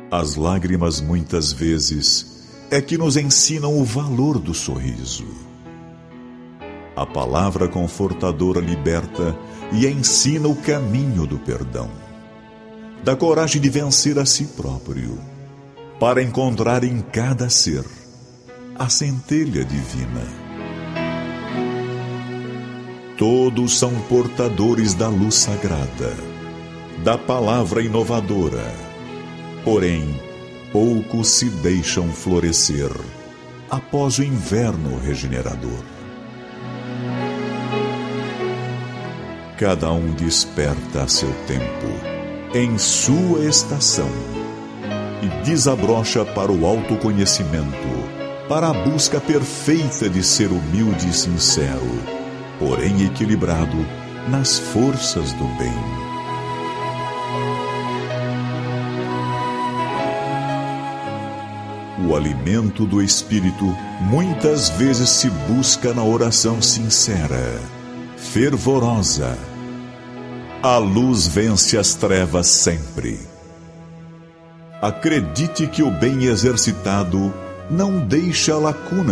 As lágrimas muitas vezes é que nos ensinam o valor do sorriso. A palavra confortadora liberta e ensina o caminho do perdão. Dá coragem de vencer a si próprio, para encontrar em cada ser a centelha divina. Todos são portadores da luz sagrada, da palavra inovadora. Porém, poucos se deixam florescer após o inverno regenerador. Cada um desperta a seu tempo, em sua estação, e desabrocha para o autoconhecimento, para a busca perfeita de ser humilde e sincero, porém equilibrado nas forças do bem. O alimento do espírito muitas vezes se busca na oração sincera, fervorosa. A luz vence as trevas sempre. Acredite que o bem exercitado não deixa lacuna